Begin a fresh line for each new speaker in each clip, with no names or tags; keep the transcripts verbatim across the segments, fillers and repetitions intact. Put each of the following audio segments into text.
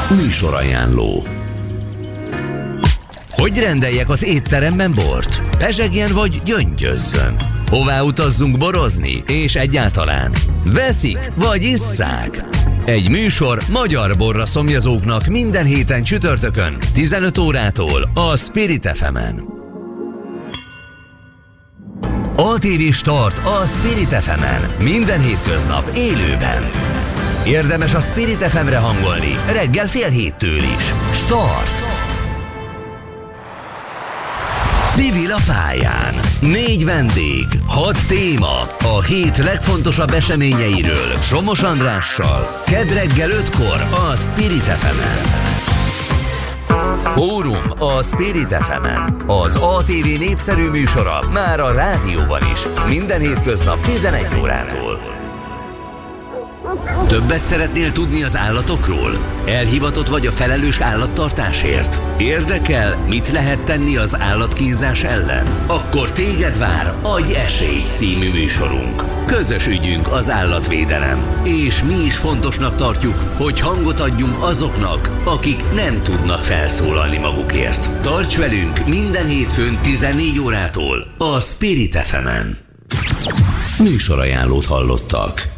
Műsorajánló. Hogy rendeljek az étteremben bort? Pezsegjen vagy gyöngyözzön? Hová utazzunk borozni? És egyáltalán veszik vagy isszák? Egy műsor magyar borra szomjazóknak minden héten csütörtökön tizenöt órától a Spirit ef emen. á té vé Start a Spirit ef emen minden hétköznap élőben. Érdemes a Spirit ef emre hangolni reggel fél héttől is. Start! Civil a pályán. Négy vendég, hat téma. A hét legfontosabb eseményeiről Somos Andrással. Kedd reggel ötkor a Spirit ef emen. Fórum a Spirit ef emen. Az á té vé népszerű műsora már a rádióban is. Minden hétköznap tizenegy órától. Többet szeretnél tudni az állatokról? Elhivatott vagy a felelős állattartásért? Érdekel, mit lehet tenni az állatkínzás ellen? Akkor téged vár Adj esélyt című műsorunk. Közös ügyünk az állatvédelem. És mi is fontosnak tartjuk, hogy hangot adjunk azoknak, akik nem tudnak felszólalni magukért. Tarts velünk minden hétfőn tizennégy órától a Spirit ef emen. Műsorajánlót hallottak.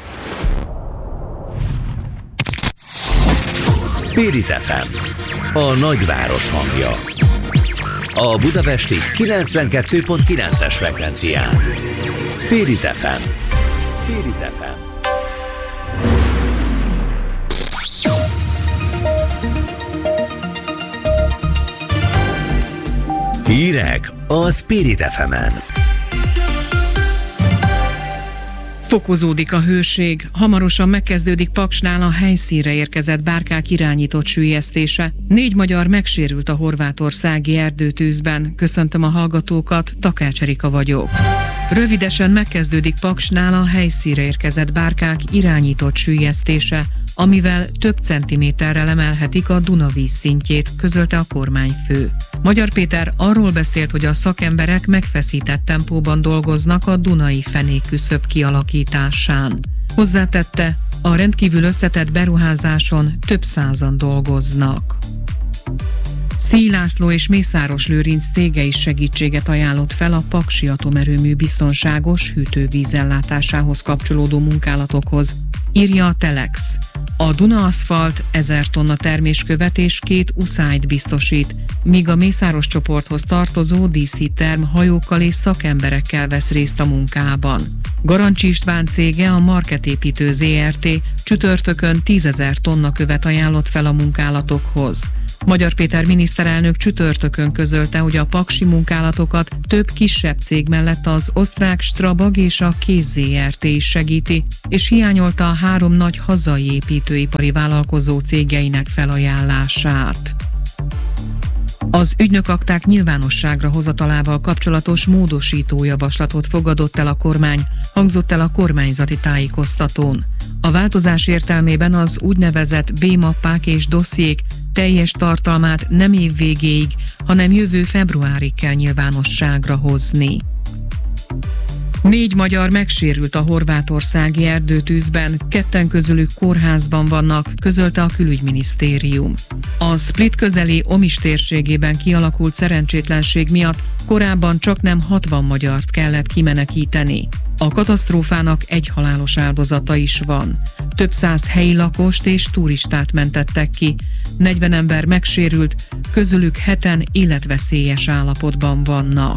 Spirit ef em, a nagyváros hangja. A budapesti kilencvenkettő pont kilences frekvencián. Spirit ef em. Spirit ef em. Hírek a Spirit ef emen.
Fokozódik a hőség. Hamarosan megkezdődik Paksnál a helyszínre érkezett bárkák irányított süllyesztése. Négy magyar megsérült a horvátországi erdőtűzben. Köszöntöm a hallgatókat, Takács Erika vagyok. Rövidesen megkezdődik Paksnál a helyszínre érkezett bárkák irányított süllyesztése, amivel több centiméterrel emelhetik a Duna vízszintjét, közölte a kormányfő. Magyar Péter arról beszélt, hogy a szakemberek megfeszített tempóban dolgoznak a dunai fenékküszöb kialakításán. Hozzátette, a rendkívül összetett beruházáson több százan dolgoznak. Szíj László és Mészáros Lőrinc cége is segítséget ajánlott fel a paksi atomerőmű biztonságos hűtővízellátásához kapcsolódó munkálatokhoz, írja a Telex. A Duna Aszfalt ezer tonna terméskövet és két uszályt biztosít, míg a Mészáros csoporthoz tartozó dé cé Term hajókkal és szakemberekkel vesz részt a munkában. Garancsi István cége, a Marketépítő zé er té csütörtökön tízezer tonna követ ajánlott fel a munkálatokhoz. Magyar Péter miniszterelnök csütörtökön közölte, hogy a paksi munkálatokat több kisebb cég mellett az osztrák Strabag és a Kéz zé er té is segíti, és hiányolta a három nagy hazai építőipari vállalkozó cégeinek felajánlását. Az ügynökakták nyilvánosságra hozatalával kapcsolatos módosító javaslatot fogadott el a kormány, hangzott el a kormányzati tájékoztatón. A változás értelmében az úgynevezett B-mappák és dossziék teljes tartalmát nem év végéig, hanem jövő februárig kell nyilvánosságra hozni. Négy magyar megsérült a horvátországi erdőtűzben, ketten közülük kórházban vannak, közölte a külügyminisztérium. A Split közeli Omis térségében kialakult szerencsétlenség miatt korábban csaknem hatvan magyart kellett kimenekíteni. A katasztrófának egy halálos áldozata is van. Több száz helyi lakost és turistát mentettek ki, negyven ember megsérült, közülük heten életveszélyes állapotban vannak.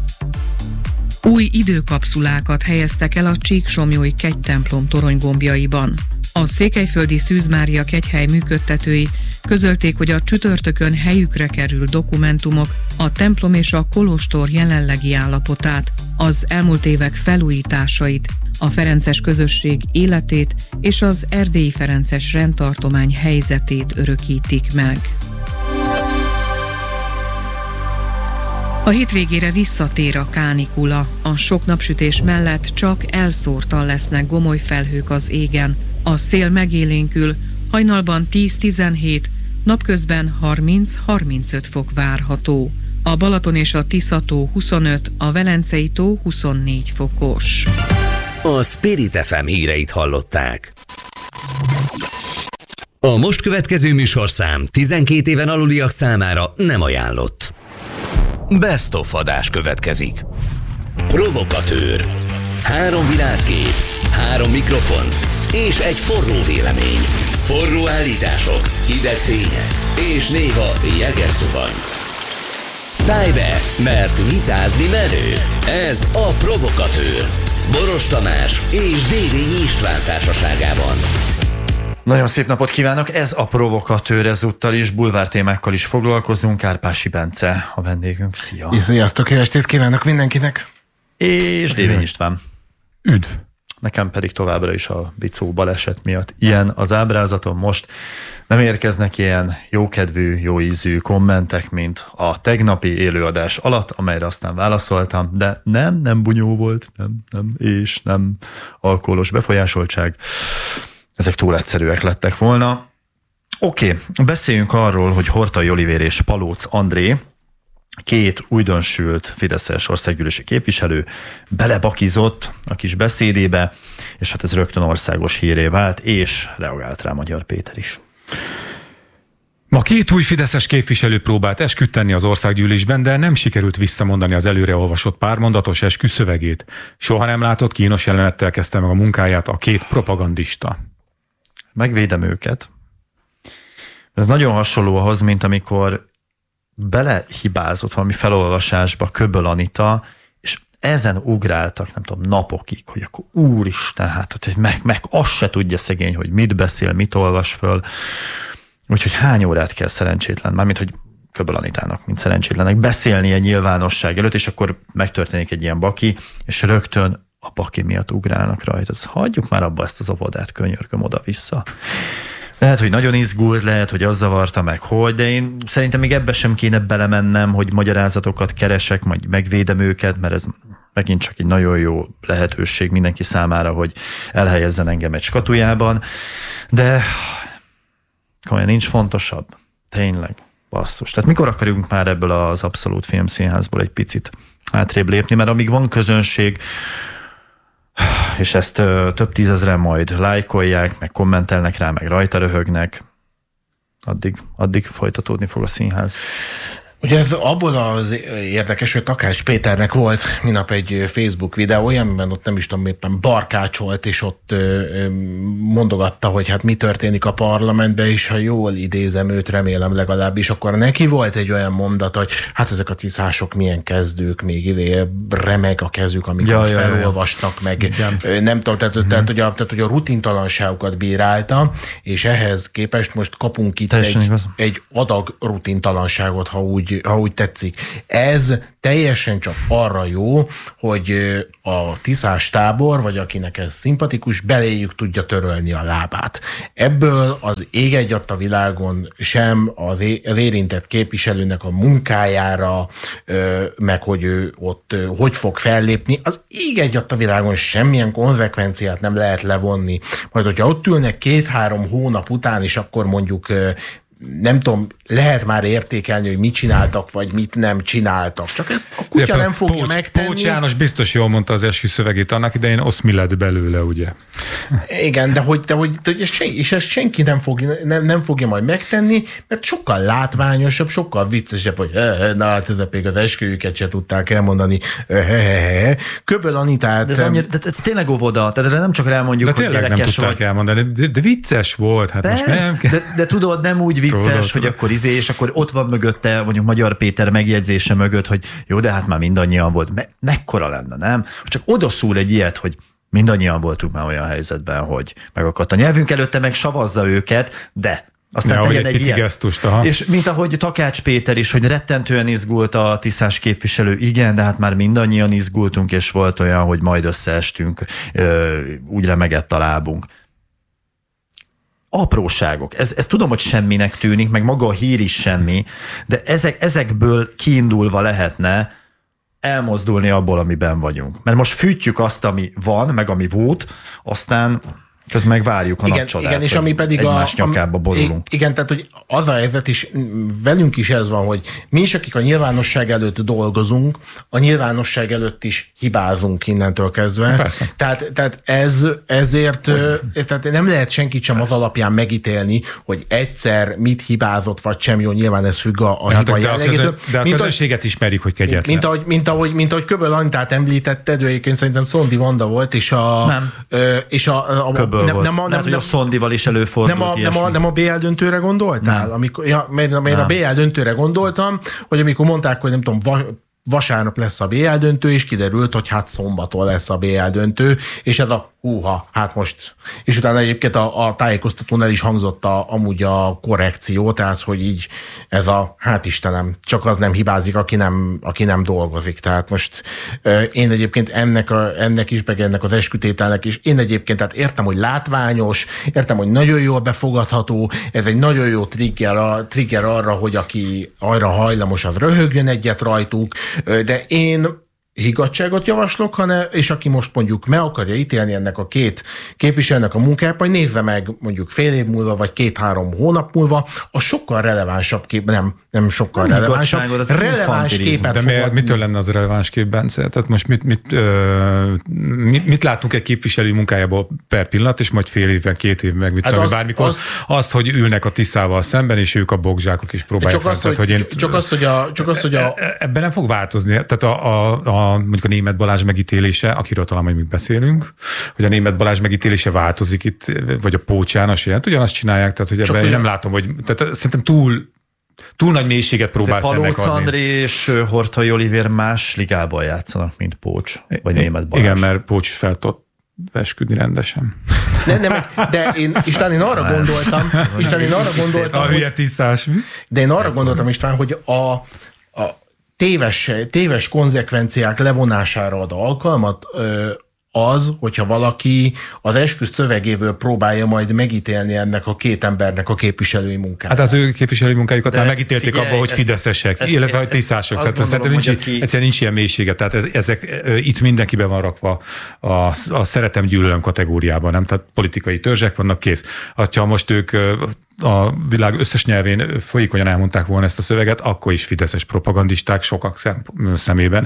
Új időkapszulákat helyeztek el a Csíksomlyói kegytemplom toronygombjaiban. A székelyföldi Szűz Mária kegyhely működtetői közölték, hogy a csütörtökön helyükre kerül dokumentumok, a templom és a kolostor jelenlegi állapotát, az elmúlt évek felújításait, a ferences közösség életét és az erdélyi ferences rendtartomány helyzetét örökítik meg. A hétvégére visszatér a kánikula. A sok napsütés mellett csak elszórtan lesznek gomoly felhők az égen. A szél megélénkül, hajnalban tíz-tizenhét, napközben harminc-harmincöt fok várható. A Balaton és a Tisza-tó huszonöt, a Velencei tó huszonnégy fokos.
A Spirit ef em híreit hallották. A most következő műsorszám tizenkét éven aluliak számára nem ajánlott. Best of adás következik. Provokatőr. Három világkép, három mikrofon és egy forró vélemény. Forró állítások, hideg tények és néha jeges szuvany. Szállj be, mert vitázni menő. Ez a Provokatőr. Boros Tamás és Dévényi István társaságában.
Nagyon szép napot kívánok, ez a Provokatőr, ezúttal is bulvártémákkal is foglalkozunk. Kárpási Bence a vendégünk, szia!
Sziasztok, jó estét kívánok mindenkinek!
És Dévényi István.
Üdv!
Nekem pedig továbbra is a bicó baleset miatt ilyen az ábrázatom. Most nem érkeznek ilyen jókedvű, jó ízű kommentek, mint a tegnapi élőadás alatt, amelyre aztán válaszoltam, de nem, nem bunyó volt, nem, nem, és nem alkoholos befolyásoltság. Ezek túl egyszerűek lettek volna. Oké, okay, beszéljünk arról, hogy Horthy Olivér és Palóc André, két újdonsült fideszes országgyűlési képviselő belebakizott a kis beszédébe, és hát ez rögtön országos hírré vált, és reagált rá Magyar Péter is.
Ma két új fideszes képviselő próbált esküt tenni az országgyűlésben, de nem sikerült visszamondani az előre olvasott pármondatos eskü szövegét. Soha nem látott kínos jelenettel kezdte meg a munkáját a két propagandista.
Megvédem őket. Ez nagyon hasonló ahhoz, mint amikor belehibázott valami felolvasásba Köböl Anita, és ezen ugráltak, nem tudom, napokig, hogy akkor úristen, hát hogy meg, meg azt se tudja szegény, hogy mit beszél, mit olvas föl. Úgyhogy hány órát kell szerencsétlen, mármint, hogy Köböl Anitának, mint szerencsétlenek, beszélni egy nyilvánosság előtt, és akkor megtörténik egy ilyen baki, és rögtön a baki miatt ugrálnak rajta. Ezt hagyjuk már abba ezt az óvodát, könyörgöm oda-vissza. Lehet, hogy nagyon izgult, lehet, hogy az zavarta meg, hogy, de én szerintem még ebbe sem kéne belemennem, hogy magyarázatokat keresek, majd megvédem őket, mert ez megint csak egy nagyon jó lehetőség mindenki számára, hogy elhelyezzen engem egy skatujában, de komolyan nincs fontosabb. Tényleg, basszus. Tehát mikor akarunk már ebből az Abszolút Filmszínházból egy picit hátrébb lépni, mert amíg van közönség, és ezt több tízezren majd lájkolják, meg kommentelnek rá, meg rajta röhögnek, addig, addig folytatódni fog a színház.
Ugye ez abból az érdekes, hogy Takács Péternek volt minap egy Facebook videója, amiben ott nem is tudom, éppen barkácsolt, és ott mondogatta, hogy hát mi történik a parlamentben, és ha jól idézem őt, remélem legalábbis, akkor neki volt egy olyan mondat, hogy hát ezek a tisztások milyen kezdők, még ide remeg a kezük, amikor ja, felolvastak, ja, meg ja. nem tudom, tehát, mm-hmm. tehát, hogy a, tehát hogy a rutintalanságokat bírálta, és ehhez képest most kapunk itt egy, egy adag rutintalanságot, ha úgy ha úgy tetszik. Ez teljesen csak arra jó, hogy a tiszás tábor, vagy akinek ez szimpatikus, beléjük tudja törölni a lábát. Ebből az ég egyat a világon sem az érintett képviselőnek a munkájára, meg hogy ő ott hogy fog fellépni, az ég egyat a világon semmilyen konzekvenciát nem lehet levonni. Majd, hogyha ott ülnek két-három hónap után, és akkor mondjuk nem tudom, lehet már értékelni, hogy mit csináltak, vagy mit nem csináltak. Csak ezt a kutya ja, nem fogja Pócs, megtenni.
Pócs János biztos jól mondta az eskü szövegét annak idején, osz mi lett belőle, ugye?
Igen, de hogy, de hogy, de hogy sen, és ezt senki nem fogja, nem, nem fogja majd megtenni, mert sokkal látványosabb, sokkal viccesebb, hogy na hát ez még az esküjüket se tudták elmondani. Köböl Anitát...
De ez, annyira, de ez tényleg óvoda, tehát nem csak rámondjuk,
de
hogy
gyerekes
vagy.
De tényleg nem tudták elmondani, de, de vicces volt. Hát most nem...
de, de tudod, nem úgy vicces, tudod, hogy tudod. Akkor izé, és akkor ott van mögötte, mondjuk Magyar Péter megjegyzése mögött, hogy jó, de hát már mindannyian volt. Me- mekkora lenne, nem? Csak odaszúr egy ilyet, hogy mindannyian voltunk már olyan helyzetben, hogy megakadt a nyelvünk előtte, meg savazza őket, de aztán tegyen egy, egy ilyen. Gesztust, és mint ahogy Takács Péter is, hogy rettentően izgult a tisztás képviselő, igen, de hát már mindannyian izgultunk, és volt olyan, hogy majd összeestünk, úgy remegett a lábunk. Apróságok. Ez, ez tudom, hogy semminek tűnik, meg maga a hír is semmi, de ezek, ezekből kiindulva lehetne elmozdulni abból, amiben vagyunk. Mert most fűtjük azt, ami van, meg ami volt, aztán Közben meg várjuk a
igen,
nagy csodát,
igen, és ami pedig
egymás
a,
nyakába borulunk.
Igen, tehát hogy az a helyzet is, velünk is ez van, hogy mi is, akik a nyilvánosság előtt dolgozunk, a nyilvánosság előtt is hibázunk innentől kezdve.
Persze.
Tehát, tehát ez, ezért tehát nem lehet senkit sem az alapján megítélni, hogy egyszer mit hibázott, vagy sem. Jó, nyilván ez függ a, a
de
hiba
de
jellegétől.
A közö, de a közönséget ismerjük, hogy kegyetlen.
Mint ahogy, mint ahogy, mint ahogy Köböl Anitát említetted, ő egyébként szerintem Szondi Vanda volt, és a...
Nem.
Ö, és a, a
Köböl
nem,
volt.
nem, a, nem,
Lehet, hogy a Szondival is előfordult
nem a, nem, a, nem a bé el döntőre gondoltál?
Nem.
Amikor, ja, mert, mert a bé el döntőre gondoltam, hogy amikor mondták, hogy nem tudom, va, vasárnap lesz a bé el döntő, és kiderült, hogy hát szombaton lesz a bé el döntő, és ez a húha, hát most. És utána egyébként a, a tájékoztatón el is hangzott a, amúgy a korrekció, tehát, hogy így ez a, hát Istenem, csak az nem hibázik, aki nem, aki nem dolgozik. Tehát most én egyébként ennek, a, ennek is, meg ennek az eskütételnek is, én egyébként tehát értem, hogy látványos, értem, hogy nagyon jól befogadható, ez egy nagyon jó trigger, trigger arra, hogy aki arra hajlamos, az röhögjön egyet rajtuk, de én higgadtságot javaslok, hanem, és aki most mondjuk meg akarja ítélni ennek a két képviselőnek a munkáját, majd nézze meg mondjuk fél év múlva, vagy két-három hónap múlva, a sokkal relevánsabb kép, nem, nem sokkal nem relevánsabb,
az
releváns képet
de
fogadni.
mitől lenne az releváns kép, Bence? Tehát most mit, mit, ö, mit, mit látunk egy képviselő munkájából per pillanat, és majd fél évben, két évben, meg mit hát tudom, azt, bármikor, azt, azt, hogy ülnek a Tiszával szemben, és ők a bokzsákok is próbálják.
Csak azt, hogy, hogy én, csak azt, hogy a... Csak azt, hogy a
ebben nem fog változni. Tehát a, a, a mondjuk a Németh Balázs megítélése, akiről talán majd még beszélünk, hogy a Németh Balázs megítélése változik itt, vagy a Pócs János, ilyen, ugyanazt csinálják, tehát hogy ebben én nem látom, hogy tehát szerintem túl túl nagy mélységet próbálsz ennek adni.
Palóc André és Horthy Olivér más ligában játszanak, mint Pócs, vagy Németh Balázs.
Igen, mert Pócs is fel tud esküdni rendesen.
Nem, nem, de én, István, én arra gondoltam, István, én arra gondoltam,
a hülye tisztás.
De én arra gondoltam, István, hogy a, a téves, téves konzekvenciák levonására ad alkalmat az, hogyha valaki az esküsz szövegéből próbálja majd megítélni ennek a két embernek a képviselői munkáját.
Hát az ő képviselői munkájukat már megítélték
figyelj,
abban, hogy
ezt,
fideszesek,
ezt,
illetve
ezt,
hogy tisztások.
Ezt,
szerintem
gondolom,
nincs,
aki...
egyszerűen nincs ilyen mélysége. Tehát ez, ezek, itt mindenkiben van rakva a, a szeretem gyűlölöm kategóriában, nem? Tehát politikai törzsek vannak, kész. Ha most ők a világ összes nyelvén folyékonyan elmondták volna ezt a szöveget, akkor is fideszes propagandisták sokak szem, szemében.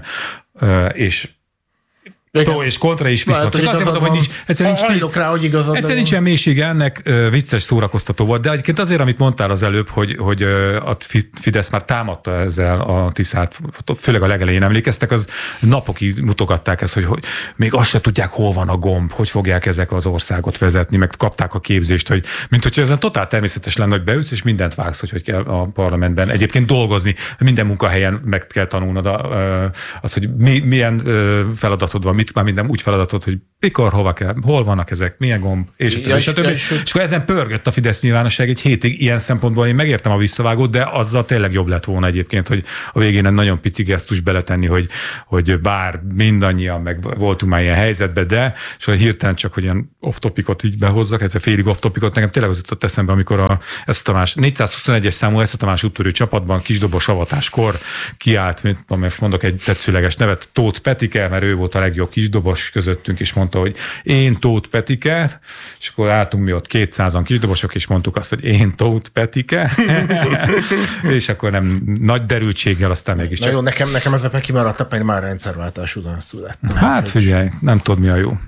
És pro és kontra is viszont. Csak azért mondom, hogy nincs, egyszerűen nincs,
rá, hogy
egyszerűen nincsen mélysége ennek, vicces, szórakoztató volt, de egyébként azért, amit mondtál az előbb, hogy, hogy a Fidesz már támadta ezzel a Tiszát, főleg a legelején emlékeztek, az napokig mutogatták ezt, hogy, hogy még azt se tudják, hol van a gomb, hogy fogják ezek az országot vezetni, meg kapták a képzést, hogy mint hogyha ezen totál természetes lenne, hogy beülsz, és mindent vágsz, hogy, hogy kell a parlamentben egyébként dolgozni, minden munkahelyen meg kell tanulnod az, hogy mi, milyen feladatod van, mit már minden úgy feladatot, hogy mikor, hova kell, hol vannak ezek, milyen gomb, és, ja, és, és, és, és akkor ezen pörgött a Fidesz nyilvánosság egy hétig, ilyen szempontból én megértem a visszavágót, de azzal tényleg jobb lett volna egyébként, hogy a végén egy nagyon pici gesztus beletenni, hogy, hogy bár mindannyian meg voltunk már ilyen helyzetben, de és hogy hirtelen csak, hogy ilyen off-topicot így behozzak, ez a félig off-topicot, nekem tényleg az jutott eszembe, amikor a Eszter Tamás négyszázhuszonegyes számú Eszter Tamás úttörő csapatban kisdobos avatáskor kiállt, mint most mondok egy tetszőleges nevet, Tóth Petike, mert ő volt a legjobb kisdobos közöttünk, és mondta, hogy én Tóth Petike, és akkor álltunk mi ott kétszázan kisdobosok, és mondtuk azt, hogy én Tóth Petike, és akkor nem nagy derültséggel, aztán mégis csak.
Na jó, nekem, nekem ezek kimaradtak, mert már rendszerváltás után születtem.
Hát figyelj, nem tudod, mi a jó.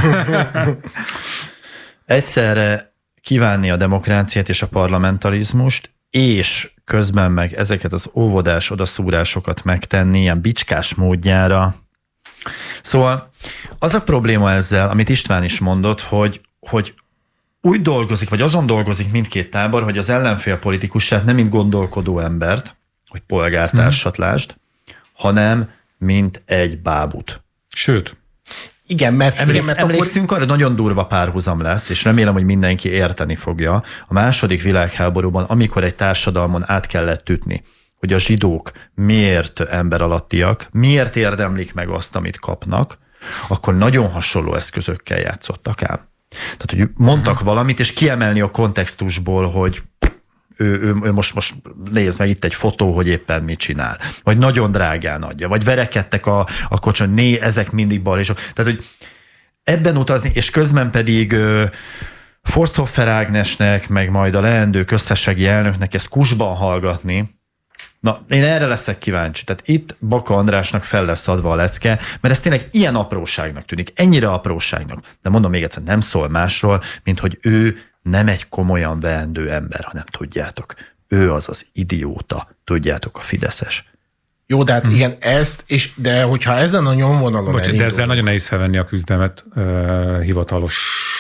Egyszerre kívánni a demokráciát és a parlamentarizmust, és közben meg ezeket az óvodás odaszúrásokat megtenni ilyen bicskás módjára. Szóval az a probléma ezzel, amit István is mondott, hogy, hogy úgy dolgozik, vagy azon dolgozik mindkét tábor, hogy az ellenfél politikusát nem mint gondolkodó embert, hogy polgártársat lásd, hanem mint egy bábut.
Sőt.
Igen, mert,
Emlék,
igen, mert
emlékszünk,
akkor...
arra nagyon durva párhuzam lesz, és remélem, hogy mindenki érteni fogja. A második világháborúban, amikor egy társadalmon át kellett ütni, hogy a zsidók miért ember alattiak, miért érdemlik meg azt, amit kapnak, akkor nagyon hasonló eszközökkel játszottak ám. Tehát, hogy mondtak uh-huh. valamit, és kiemelni a kontextusból, hogy ő, ő, ő most, most nézd meg itt egy fotó, hogy éppen mit csinál. Vagy nagyon drágán adja, vagy verekedtek a, a kocson, né, ezek mindig bal, és tehát, hogy ebben utazni, és közben pedig ö, Forsthoffer Ágnesnek, meg majd a leendő köztársasági elnöknek ezt kusban hallgatni, na, én erre leszek kíváncsi. Tehát itt Baka Andrásnak fel lesz adva a lecke, mert ez tényleg ilyen apróságnak tűnik, ennyire apróságnak. De mondom még egyszer, nem szól másról, mint hogy ő nem egy komolyan veendő ember, hanem tudjátok, ő az az idióta, tudjátok, a fideszes.
Jó, de hát hmm. igen, ezt, és, de hogyha ezen a nyomvonalon
Bocs, de ezzel nagyon nehéz felvenni a küzdelmet uh, hivatalos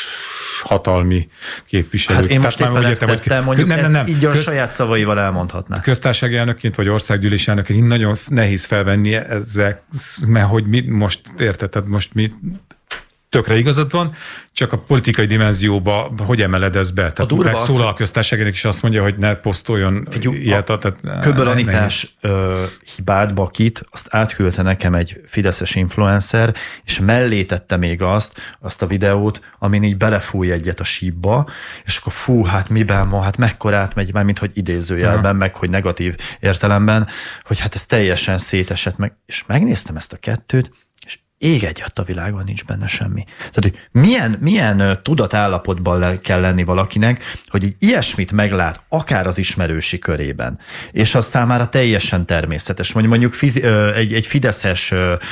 hatalmi képviselők.
Hát én most
Tehát
éppen ezt tettem, hogy mondjuk nem, nem, nem. így a
Köz,
saját szavaival elmondhatná.
Köztársasági elnökként, vagy országgyűlési elnökként nagyon nehéz felvenni ezzel, mert hogy mi most érted, tehát most mi tökre igazad van, csak a politikai dimenzióba hogy emeled ezt be? Tehát megszólal a köztársaságnak is azt mondja, hogy ne posztoljon
Figyú,
ilyet.
A Köbbel Anitás hibát, Bakit, azt átküldte nekem egy fideszes influencer, és mellé tette még azt, azt a videót, amin így belefúj egyet a sípba, és akkor fú, hát miben ma, hát mekkorát megy, már mint hogy idézőjelben, Aha. meg hogy negatív értelemben, hogy hát ez teljesen szétesett meg, és megnéztem ezt a kettőt, ég egyet a világon, nincs benne semmi. Tehát, hogy milyen, milyen tudatállapotban kell lenni valakinek, hogy egy ilyesmit meglát, akár az ismerősi körében, és az számára teljesen természetes. Mondjuk, mondjuk fizi, egy, egy fideszes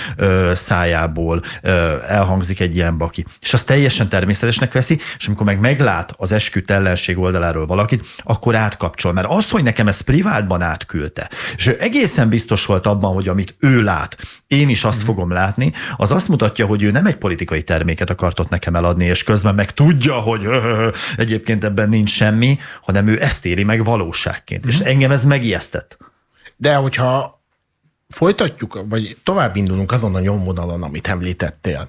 szájából elhangzik egy ilyen Baki, és az teljesen természetesnek veszi, és amikor meg meglát az esküdt ellenség oldaláról valakit, akkor átkapcsol. Mert az, hogy nekem ezt privátban átküldte, és ő egészen biztos volt abban, hogy amit ő lát, én is azt mm. fogom látni, az azt mutatja, hogy ő nem egy politikai terméket akartott nekem eladni, és közben meg tudja, hogy ö, ö, egyébként ebben nincs semmi, hanem ő ezt éri meg valóságként. Mm. És engem ez megijesztett.
De hogyha folytatjuk, vagy tovább indulunk azon a nyomvonalon, amit említettél,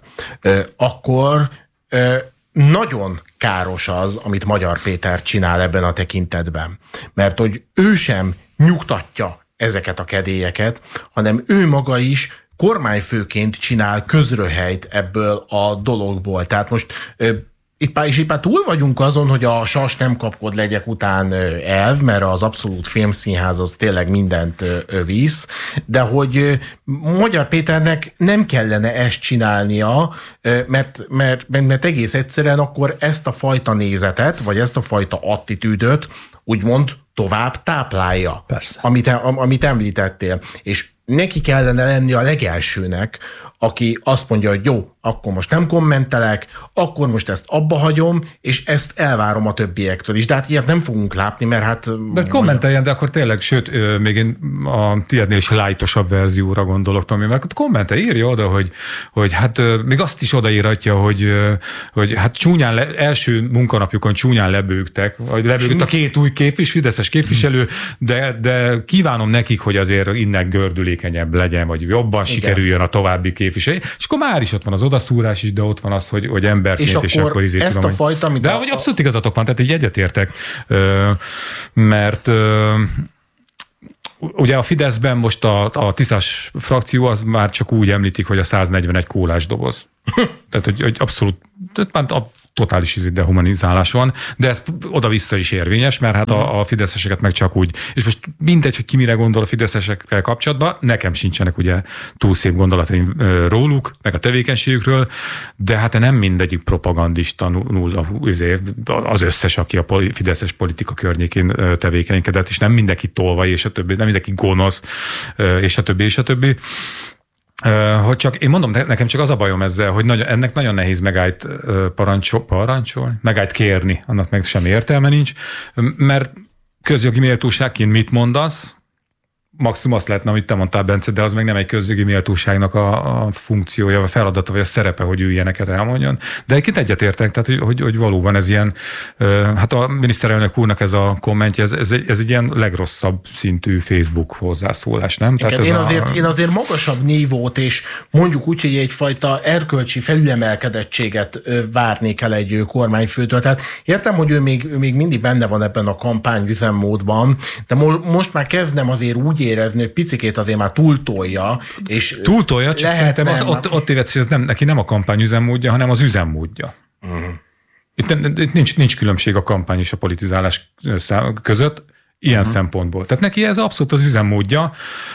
akkor nagyon káros az, amit Magyar Péter csinál ebben a tekintetben. Mert hogy ő sem nyugtatja ezeket a kedélyeket, hanem ő maga is kormányfőként csinál közröhelyt ebből a dologból. Tehát most ö, itt már, és itt már túl vagyunk azon, hogy a sas nem kapkod legyek után ö, elv, mert az Abszolút Filmszínház az tényleg mindent ö, visz, de hogy ö, Magyar Péternek nem kellene ezt csinálnia, ö, mert, mert, mert egész egyszerűen akkor ezt a fajta nézetet, vagy ezt a fajta attitűdöt úgymond tovább táplálja,
Persze.
Amit, amit említettél. És neki kellene lenni a legelsőnek, aki azt mondja, hogy jó, akkor most nem kommentelek, akkor most ezt abba hagyom, és ezt elvárom a többiektől is. De hát ilyet nem fogunk látni, mert hát...
De kommenteljen, de akkor tényleg, sőt, még én a tiédnél is lájtosabb verzióra gondolok, Tomi, mert kommentelj, írja oda, hogy, hogy hát még azt is odaírhatja, hogy, hogy hát csúnyán, le, első munkanapjukon csúnyán lebőgtek, vagy lebőgött a két új képvis, fideszes képviselő, de, de kívánom nekik, hogy azért innen gördülékenyebb legyen, vagy jobban Igen. sikerüljön a további képviselő. És akkor már is ott van az odaszúrás is, de ott van az, hogy, hogy emberként, és, és akkor izé,
ezt
tudom,
a fajta,
de
a...
hogy abszolút igazatok van, tehát így egyetértek, mert ugye a Fideszben most a, a Tiszás frakció az már csak úgy említik, hogy a száznegyvenegy kólás doboz. Tehát, hogy, hogy abszolút, tehát a totális dehumanizálás van, de ez oda-vissza is érvényes, mert hát a, a fideszeseket meg csak úgy, és most mindegy, hogy ki mire gondol a fideszesekkel kapcsolatban, nekem sincsenek ugye túl szép gondolataim róluk, meg a tevékenységükről, de hát nem mindegyik propagandista nulla az összes, aki a fideszes politika környékén tevékenykedett, és nem mindenki tolvaj, és a többi, nem mindenki gonosz, és a többi, és a többi. Hogy csak, én mondom, nekem csak az a bajom ezzel, hogy nagyon, ennek nagyon nehéz megállt parancsol, parancsolni, megállt kérni, annak meg semmi értelme nincs, mert közjogi méltóságként mit mondasz, maximum azt lehetne, amit te mondtál, Bence, de az meg nem egy közjogi méltóságnak a, a funkciója, a feladata, vagy a szerepe, hogy ő ilyeneket elmondjon. De egyébként egyetértek, tehát hogy, hogy, hogy valóban ez ilyen, hát a miniszterelnök úrnak ez a kommentje, ez, ez, egy, ez egy ilyen legrosszabb szintű Facebook hozzászólás, nem?
Igen,
tehát ez
én,
a...
azért, én azért magasabb nívót, és mondjuk úgy, hogy egyfajta erkölcsi felülemelkedettséget várnék el egy kormányfőtől. Tehát értem, hogy ő még, ő még mindig benne van ebben a kampányüzemmódban, de mo- most már kezdem azért úgy érezni, hogy picikét azért már túltolja, és
túltolja, csak szerintem az, ott, ott tévedsz, hogy ez nem, neki nem a kampány üzemmódja, hanem az üzemmódja. Uh-huh. Itt, itt nincs, nincs különbség a kampány és a politizálás között. Ilyen uh-huh. szempontból. Tehát neki ez abszolút az üzemmódja.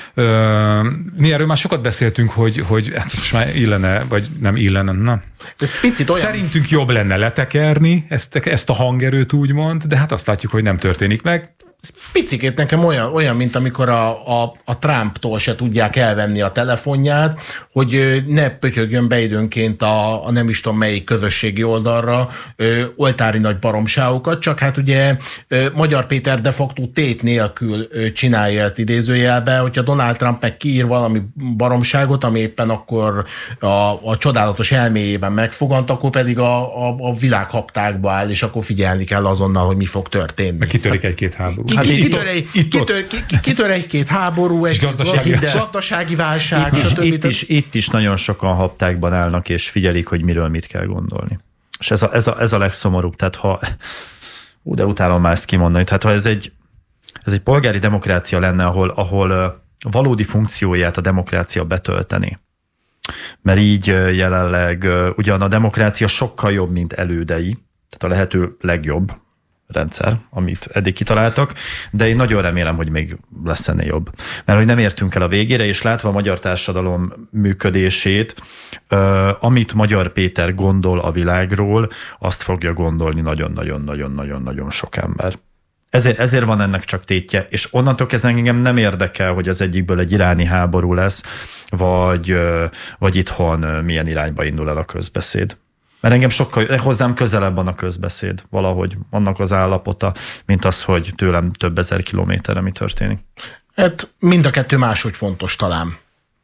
Mi erről már sokat beszéltünk, hogy, hogy hát most már illene, vagy nem illene, na.
Ez picit olyan...
Szerintünk jobb lenne letekerni ezt, ezt a hangerőt úgymond, de hát azt látjuk, hogy nem történik meg.
Picikét nekem olyan, olyan mint amikor a, a, a Trumptól se tudják elvenni a telefonját, hogy ne pötyögjön be időnként a, a nem is tudom melyik közösségi oldalra ö, oltári nagy baromságokat, csak hát ugye ö, Magyar Péter de facto tét nélkül ö, csinálja ezt idézőjelbe, hogyha Donald Trump meg kiír valami baromságot, ami éppen akkor a, a csodálatos elméjében megfogant, akkor pedig a, a, a világhaptákba áll, és akkor figyelni kell azonnal, hogy mi fog történni.
Meg kitörik egy-két háború.
Hát kitör, egy, kitör, kitör egy-két háború, egy
gazdasági,
gazdasági válság,
itt, is, itt, is, itt is nagyon sokan haptákban állnak, és figyelik, hogy miről mit kell gondolni. És ez a, ez a, ez a legszomorúbb. Tehát ha, ú, de utálom már ezt kimondani, tehát ha ez egy, ez egy polgári demokrácia lenne, ahol, ahol valódi funkcióját a demokrácia betölteni. Mert így jelenleg ugyan a demokrácia sokkal jobb, mint elődei, tehát a lehető legjobb rendszer, amit eddig kitaláltak, de én nagyon remélem, hogy még lesz ennél jobb. Mert hogy nem értünk el a végére, és látva a magyar társadalom működését, amit Magyar Péter gondol a világról, azt fogja gondolni nagyon-nagyon-nagyon-nagyon-nagyon sok ember. Ezért, ezért van ennek csak tétje, és onnantól kezdve engem nem érdekel, hogy az egyikből egy iráni háború lesz, vagy, vagy itthon milyen irányba indul el a közbeszéd. Mert engem sokkal, hozzám közelebb van a közbeszéd valahogy, annak az állapota, mint az, hogy tőlem több ezer kilométerre mi történik.
Hát mind a kettő máshogy fontos talán.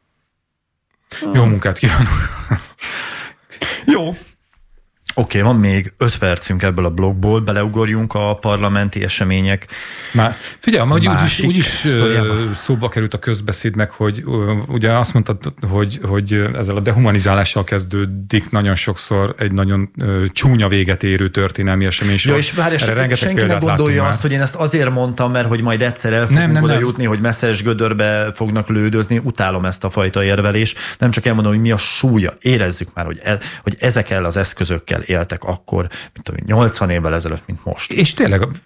Jó munkát kívánok!
Jó. Oké, okay, van még öt percünk ebből a blogból, beleugorjunk a parlamenti események.
Már figyelj, hogy úgyis úgy szóba került a közbeszéd meg, hogy ugye azt mondtad, hogy, hogy ezzel a dehumanizálással kezdődik nagyon sokszor egy nagyon csúnya véget érő történelmi esemény.
Jó, és várj, senki ne gondolja azt, hogy én ezt azért mondtam, mert hogy majd egyszer el fogunk nem, nem, oda nem. jutni, hogy messzes gödörbe fognak lődözni. Utálom ezt a fajta érvelést. Nem csak elmondom, hogy mi a súlya. Érezzük már, hogy, e, hogy ezekkel az eszközökkel éltek akkor, mint tudom, nyolcvan évvel ezelőtt, mint most.
És tényleg a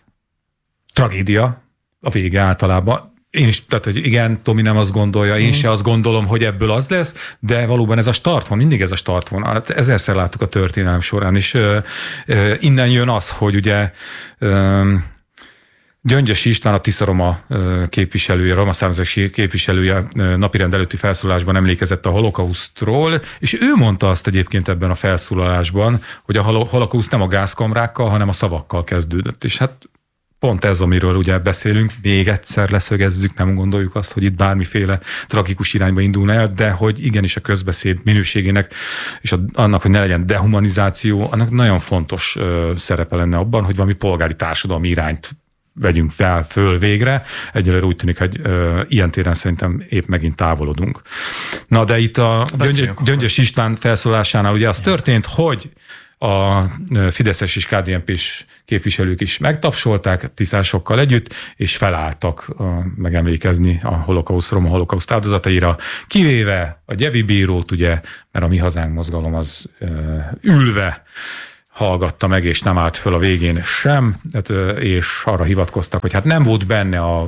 tragédia a vége általában. Én is, tehát, hogy igen, Tomi nem azt gondolja, én mm. se azt gondolom, hogy ebből az lesz, de valóban ez a start van, mindig ez a start van. Hát ezerszer láttuk a történelem során, és ö, ö, innen jön az, hogy ugye ö, Gyöngyösi István, a Tisza-Roma képviselője, roma származású képviselője napirend előtti felszólalásban emlékezett a holokausztról, és ő mondta azt egyébként ebben a felszólalásban, hogy a holokauszt nem a gázkamrákkal, hanem a szavakkal kezdődött. És hát pont ez, amiről ugye beszélünk, még egyszer leszögezzük, nem gondoljuk azt, hogy itt bármiféle tragikus irányba indulna el, de hogy igenis a közbeszéd minőségének, és annak, hogy ne legyen dehumanizáció, annak nagyon fontos szerepe lenne abban, hogy valami polgári társadalmi irányt vegyünk fel, föl végre. Egyelőre úgy tűnik, hogy ö, ilyen téren szerintem épp megint távolodunk. Na, de itt a Gyöngyös István felszólásánál ugye az történt, hogy a fideszes és ká dé en pés képviselők is megtapsolták tiszásokkal együtt, és felálltak a, megemlékezni a holokauszt, roma holokauszt áldozataira, kivéve a Gyevi bírót, ugye, mert a Mi Hazánk mozgalom az ö, ülve hallgatta meg, és nem állt föl a végén sem, és arra hivatkoztak, hogy hát nem volt benne a,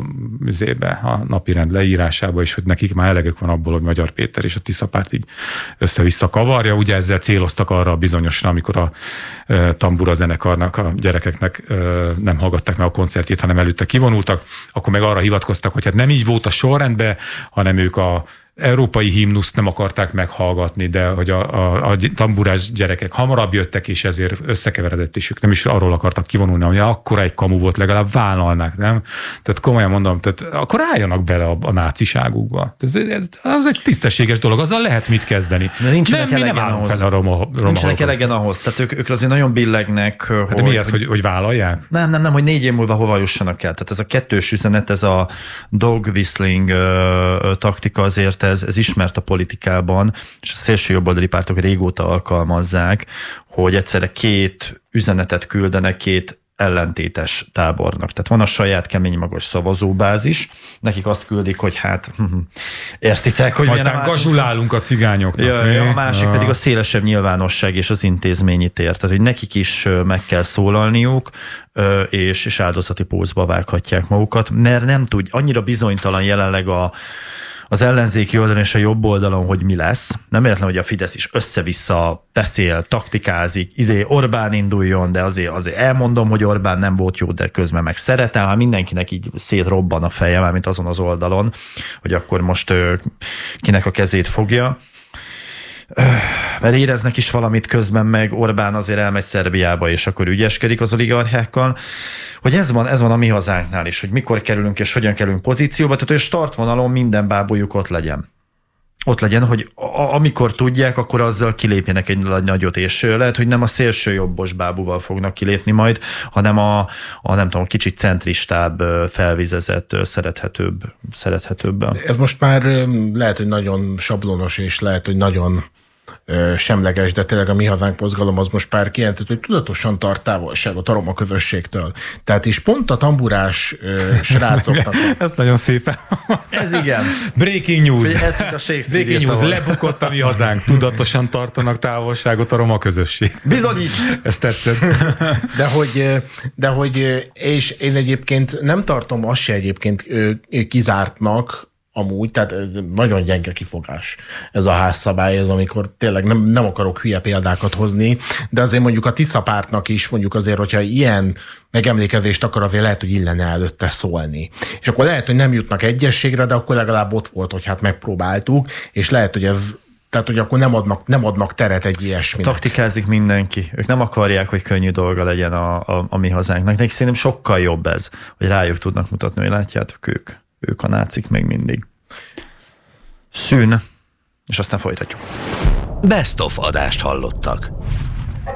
a napirend leírásába, és hogy nekik már elegük van abból, hogy Magyar Péter és a Tisza-párt így össze-vissza kavarja. Ugye ezzel céloztak arra a bizonyosra, amikor a e, tambura zenekarnak, a gyerekeknek e, nem hallgatták meg a koncertjét, hanem előtte kivonultak, akkor meg arra hivatkoztak, hogy hát nem így volt a sorrendben, hanem ők a európai himnuszt nem akarták meghallgatni, de hogy a, a, a tamburás gyerekek hamarabb jöttek, és ezért összekeveredett, és ők nem is arról akartak kivonulni, ami akkora egy kamu volt, legalább vállalnák, nem? Tehát komolyan mondom, tehát akkor álljanak bele a, a náciságukba. Ez, ez, az egy tisztességes dolog, azzal lehet mit kezdeni.
De nincsenek
nem, mi nem állunk fel a roma, roma
Nincsenek elegen ahhoz, tehát ők, ők azért nagyon billegnek.
Hát hogy, de mi az, hogy, hogy vállalják?
Nem, nem, nem, hogy négy év múlva hova jussanak el. Tehát ez a kettős üzenet, ez a dog whistling uh, taktika azért Ez, ez ismert a politikában, és a szélső jobboldali pártok régóta alkalmazzák, hogy egyszerre két üzenetet küldenek, két ellentétes tábornak. Tehát van a saját kemény magos szavazóbázis, nekik azt küldik, hogy hát értitek, hogy
milyen gazsulálunk a cigányoknak.
Ja, ja, a másik ja. pedig a szélesebb nyilvánosság és az intézményi tér. Tehát, hogy nekik is meg kell szólalniuk, és, és áldozati pózba vághatják magukat, mert nem tud, annyira bizonytalan jelenleg a az ellenzéki oldalon és a jobb oldalon, hogy mi lesz. Nem értem, hogy a Fidesz is össze-vissza beszél, taktikázik, izé Orbán induljon, de azért, azért elmondom, hogy Orbán nem volt jó, de közben meg szeretem, hát mindenkinek így szétrobban a feje, mármint azon az oldalon, hogy akkor most ő, kinek a kezét fogja. Mert éreznek is valamit közben, meg Orbán azért elmegy Szerbiába, és akkor ügyeskedik az oligarchákkal, hogy ez van, ez van a mi hazánknál is, hogy mikor kerülünk és hogyan kerülünk pozícióba, tehát hogy a startvonalon minden bábújuk ott legyen. Ott legyen, hogy a- amikor tudják, akkor azzal kilépjenek egy nagyot, és lehet, hogy nem a szélső jobbos bábúval fognak kilépni majd, hanem a, a nem tudom, kicsit centristább, felvizezett, szerethetőbb, szerethetőbben.
Ez most már lehet, hogy nagyon sablonos, és lehet, hogy nagyon semleges, de tényleg a Mi Hazánk mozgalom az most pár kijelentett, hogy tudatosan tart távolságot a roma közösségtől. Tehát is pont a tamburás srácoknak.
Ez nagyon szépen.
Ez igen.
Breaking news.
Ez a Shakespeare.
Breaking news. Lebukott a Mi Hazánk. Tudatosan tartanak távolságot a roma közösség.
Bizonyíts!
Ez tetszett.
De hogy, de hogy, és én egyébként nem tartom azt se egyébként kizártnak, amúgy, tehát nagyon gyenge kifogás ez a házszabály, ez amikor tényleg nem, nem akarok hülye példákat hozni, de azért mondjuk a Tisza pártnak is mondjuk azért, hogyha ilyen megemlékezést akar, azért lehet, hogy illene előtte szólni. És akkor lehet, hogy nem jutnak egyességre, de akkor legalább ott volt, hogy hát megpróbáltuk, és lehet, hogy ez tehát, hogy akkor nem adnak, nem adnak teret egy ilyesminek.
Taktikázik mindenki. Ők nem akarják, hogy könnyű dolga legyen a, a, a Mi Hazánknak. Nekik szerintem sokkal jobb ez, hogy rájuk tudnak mutatni, hogy látjátok ők. Ők a nácik még mindig. Szűn, és aztán folytatjuk.
Best of adást hallottak.